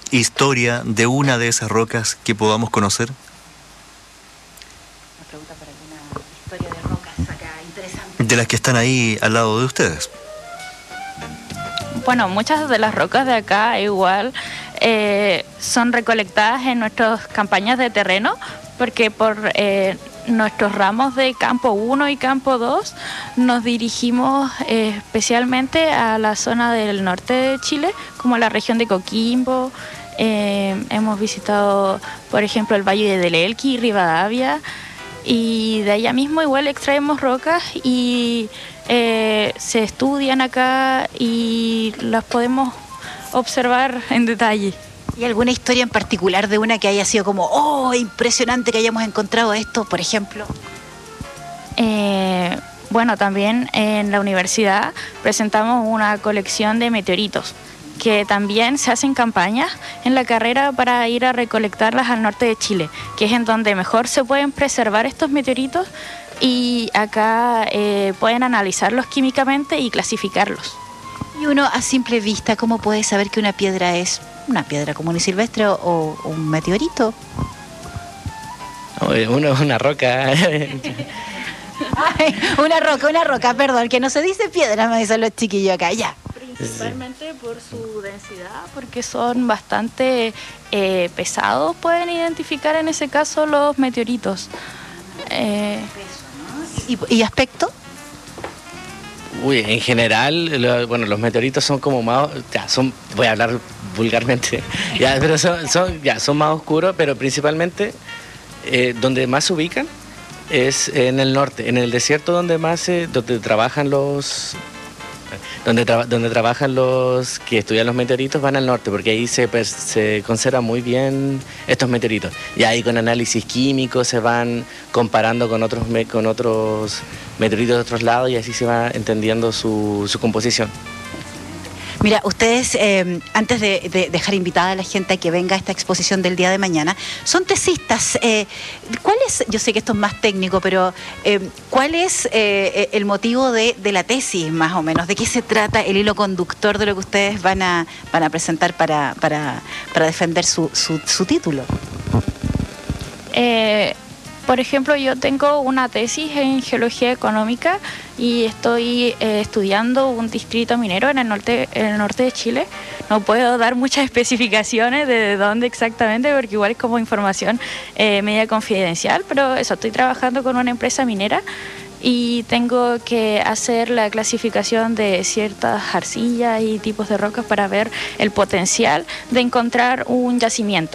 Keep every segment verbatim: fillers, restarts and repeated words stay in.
historia de una de esas rocas que podamos conocer? Una pregunta para alguna historia de rocas acá, interesante. De las que están ahí al lado de ustedes. Bueno, muchas de las rocas de acá igual eh, son recolectadas en nuestras campañas de terreno, porque por eh, nuestros ramos de campo uno y campo dos nos dirigimos eh, especialmente a la zona del norte de Chile, como la región de Coquimbo. Eh, hemos visitado, por ejemplo, el Valle del Elqui y Rivadavia, y de allá mismo igual extraemos rocas y eh, se estudian acá y las podemos observar en detalle. ¿Y alguna historia en particular de una que haya sido como, oh, impresionante que hayamos encontrado esto, por ejemplo? Eh, bueno, también en la universidad presentamos una colección de meteoritos, que también se hacen campañas en la carrera para ir a recolectarlas al norte de Chile, que es en donde mejor se pueden preservar estos meteoritos, y acá eh, pueden analizarlos químicamente y clasificarlos. Y uno a simple vista, ¿cómo puede saber que una piedra es una piedra común y silvestre o, o un meteorito? Uno es una roca. Ay, una roca, una roca, perdón, que no se dice piedra, me dicen los chiquillos acá, ya. Principalmente por su densidad, porque son bastante eh, pesados, pueden identificar en ese caso los meteoritos. Eh, ¿Y, y aspecto? Uy, en general, lo, bueno, los meteoritos son como más, ya, son, voy a hablar vulgarmente, ya, pero son, son, ya, son más oscuros, pero principalmente eh, donde más se ubican es en el norte, en el desierto donde más se, donde trabajan los, donde, tra, donde trabajan los que estudian los meteoritos van al norte, porque ahí se, se conservan muy bien estos meteoritos, y ahí con análisis químicos se van comparando con otros, con otros meteoritos de otros lados, y así se va entendiendo su, su composición. Mira, ustedes, eh, antes de, de dejar invitada a la gente a que venga a esta exposición del día de mañana, son tesistas. Eh, ¿Cuál es, yo sé que esto es más técnico, pero eh, cuál es eh, el motivo de, de la tesis, más o menos? ¿De qué se trata el hilo conductor de lo que ustedes van a, van a presentar para, para, para defender su, su, su título? Eh... Por ejemplo, yo tengo una tesis en geología económica y estoy eh, estudiando un distrito minero en el norte, en el norte de Chile. No puedo dar muchas especificaciones de dónde exactamente, porque igual es como información eh, media confidencial, pero eso, estoy trabajando con una empresa minera y tengo que hacer la clasificación de ciertas arcillas y tipos de rocas para ver el potencial de encontrar un yacimiento.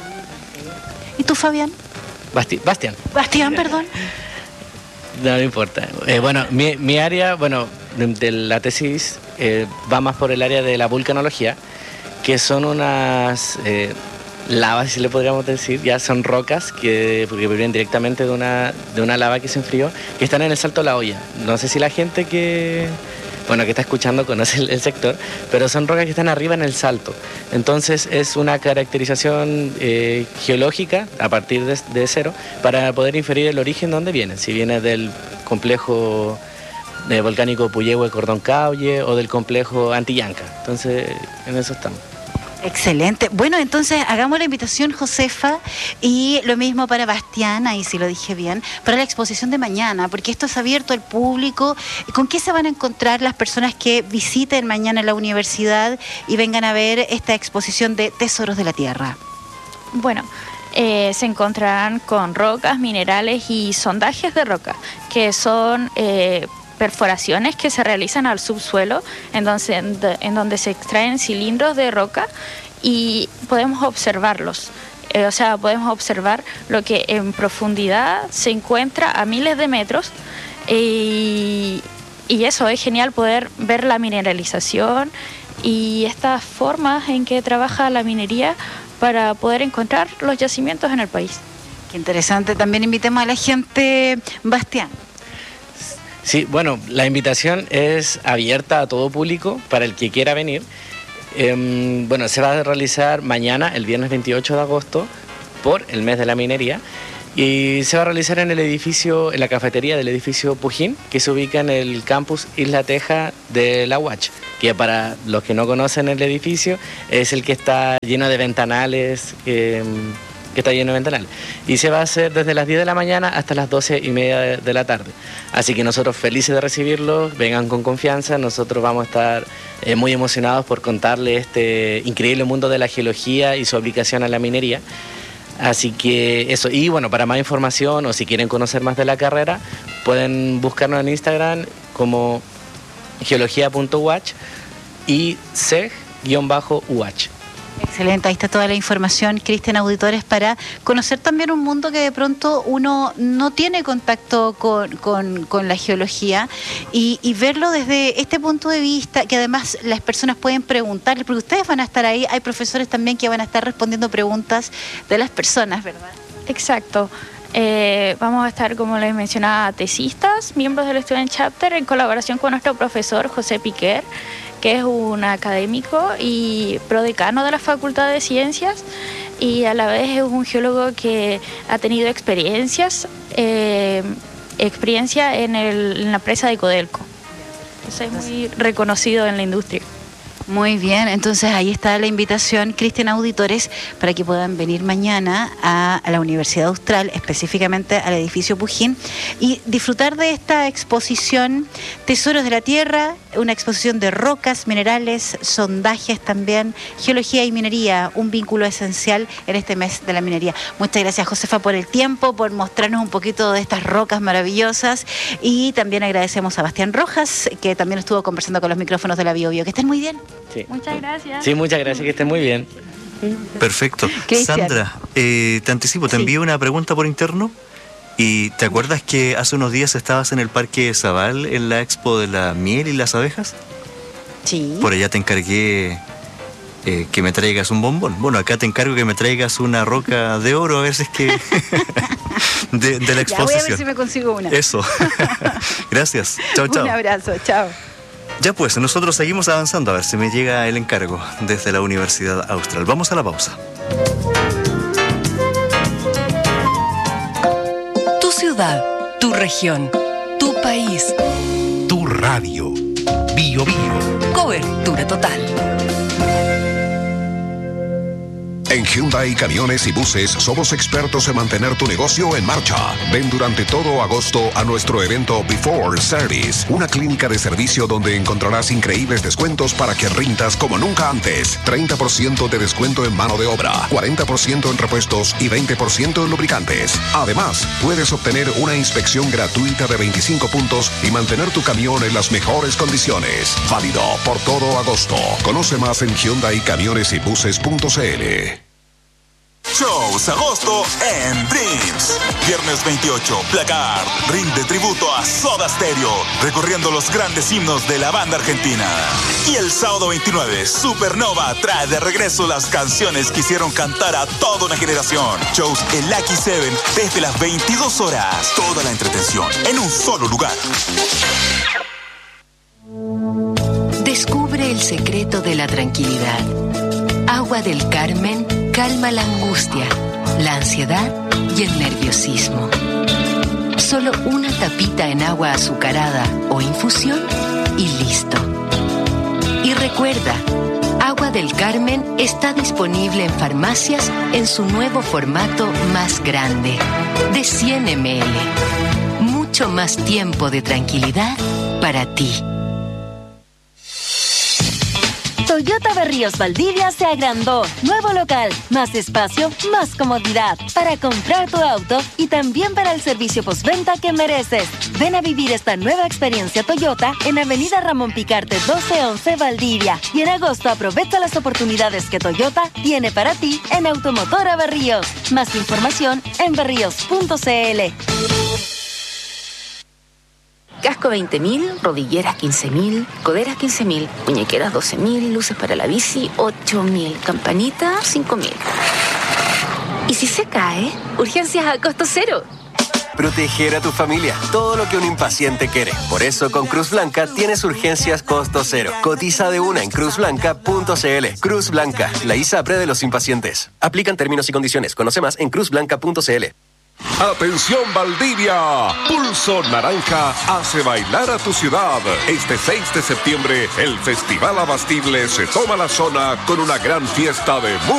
¿Y tú, Fabián? Basti Bastián. Bastián, perdón. No, no importa. Eh, bueno, mi, mi área, bueno, de, de la tesis eh, va más por el área de la vulcanología, que son unas eh, lavas, si le podríamos decir, ya son rocas que, porque vienen directamente de una, de una lava que se enfrió, que están en el Salto La Hoya. No sé si la gente que... bueno, que está escuchando conoce el, el sector, pero son rocas que están arriba en el Salto. Entonces es una caracterización eh, geológica a partir de, de cero para poder inferir el origen de dónde vienen. Si viene del complejo eh, volcánico Puyehue-Cordón-Caulle o del complejo Antillanca. Entonces en eso estamos. Excelente. Bueno, entonces hagamos la invitación, Josefa, y lo mismo para Bastián, ahí sí lo dije bien, para la exposición de mañana, porque esto es abierto al público. ¿Con qué se van a encontrar las personas que visiten mañana la universidad y vengan a ver esta exposición de Tesoros de la Tierra? Bueno, eh, se encontrarán con rocas, minerales y sondajes de roca, que son... Eh, perforaciones que se realizan al subsuelo, en donde, en donde se extraen cilindros de roca y podemos observarlos. Eh, o sea, podemos observar lo que en profundidad se encuentra a miles de metros, y, y eso es genial, poder ver la mineralización y estas formas en que trabaja la minería para poder encontrar los yacimientos en el país. Qué interesante. También invitemos a la gente, Bastián. Sí, bueno, la invitación es abierta a todo público para el que quiera venir. Eh, bueno, se va a realizar mañana, el viernes veintiocho de agosto, por el mes de la minería, y se va a realizar en el edificio, en la cafetería del edificio Pujín, que se ubica en el campus Isla Teja de la U A C H. que para los que no conocen el edificio es el que está lleno de ventanales, eh, que está lleno de ventanales. Y se va a hacer desde las diez de la mañana hasta las doce y media de, de la tarde. Así que nosotros felices de recibirlos, vengan con confianza, nosotros vamos a estar eh, muy emocionados por contarles este increíble mundo de la geología y su aplicación a la minería. Así que eso, y bueno, para más información o si quieren conocer más de la carrera, pueden buscarnos en Instagram como geología punto u h y seg guión bajo u h. Excelente, ahí está toda la información, Cristian, auditores, para conocer también un mundo que de pronto uno no tiene contacto con, con, con la geología y, y verlo desde este punto de vista, que además las personas pueden preguntarle, porque ustedes van a estar ahí, hay profesores también que van a estar respondiendo preguntas de las personas, ¿verdad? Exacto. Eh, vamos a estar, como les mencionaba, tesistas, miembros del Student Chapter, en colaboración con nuestro profesor José Piquer, que es un académico y prodecano de la Facultad de Ciencias y a la vez es un geólogo que ha tenido experiencias, eh, experiencia en, el, en la presa de Codelco. Entonces es muy reconocido en la industria. Muy bien, entonces ahí está la invitación, Cristian, auditores, para que puedan venir mañana a, a la Universidad Austral, específicamente al edificio Pujín, y disfrutar de esta exposición Tesoros de la Tierra, una exposición de rocas, minerales, sondajes también, geología y minería, un vínculo esencial en este mes de la minería. Muchas gracias, Josefa, por el tiempo, por mostrarnos un poquito de estas rocas maravillosas, y también agradecemos a Bastián Rojas, que también estuvo conversando con los micrófonos de la Bio Bio. Que estén muy bien. Sí. Muchas gracias. Sí, muchas gracias, que estén muy bien. Perfecto. Cristian. Sandra, eh, te anticipo, te Sí. envío una pregunta por interno. ¿Y te acuerdas que hace unos días estabas en el Parque Zabal en la expo de la miel y las abejas? Sí. Por allá te encargué eh, que me traigas un bombón. Bueno, acá te encargo que me traigas una roca de oro, a ver si es que... de, de la exposición. Ya voy a ver si me consigo una. Eso. Gracias. Chao, chao. Un abrazo, chao. Ya pues, nosotros seguimos avanzando a ver si me llega el encargo desde la Universidad Austral. Vamos a la pausa. Tu ciudad, tu región, tu país. Tu radio. Bio Bio. Cobertura total. En Hyundai Camiones y Buses somos expertos en mantener tu negocio en marcha. Ven durante todo agosto a nuestro evento Before Service, una clínica de servicio donde encontrarás increíbles descuentos para que rindas como nunca antes. treinta por ciento de descuento en mano de obra, cuarenta por ciento en repuestos y veinte por ciento en lubricantes. Además, puedes obtener una inspección gratuita de veinticinco puntos y mantener tu camión en las mejores condiciones. Válido por todo agosto. Conoce más en hyundai camiones y buses punto c l. Shows agosto en Dreams. Viernes veintiocho, Placard rinde tributo a Soda Stereo, recorriendo los grandes himnos de la banda argentina. Y el sábado veintinueve, Supernova trae de regreso las canciones que hicieron cantar a toda una generación. Shows en Lucky Seven desde las veintidós horas. Toda la entretención en un solo lugar. Descubre el secreto de la tranquilidad. Agua del Carmen calma la angustia, la ansiedad y el nerviosismo. Solo una tapita en agua azucarada o infusión y listo. Y recuerda, Agua del Carmen está disponible en farmacias en su nuevo formato más grande, de cien mililitros. Mucho más tiempo de tranquilidad para ti. Toyota Berríos Valdivia se agrandó. Nuevo local, más espacio, más comodidad. Para comprar tu auto y también para el servicio postventa que mereces. Ven a vivir esta nueva experiencia Toyota en Avenida Ramón Picarte doce once Valdivia. Y en agosto aprovecha las oportunidades que Toyota tiene para ti en Automotora Berríos. Más información en berríos punto c l. Casco veinte mil, rodilleras quince mil, coderas quince mil, muñequeras doce mil, luces para la bici ocho mil, campanita cinco mil. ¿Y si se cae? Urgencias a costo cero. Proteger a tu familia, todo lo que un impaciente quiere. Por eso con Cruz Blanca tienes urgencias costo cero. Cotiza de una en cruz blanca punto c l. Cruz Blanca, la ISAPRE de los impacientes. Aplican términos y condiciones. Conoce más en cruz blanca punto c l. Atención Valdivia, Pulso Naranja hace bailar a tu ciudad. Este seis de septiembre, el Festival Abastible se toma la zona con una gran fiesta de música.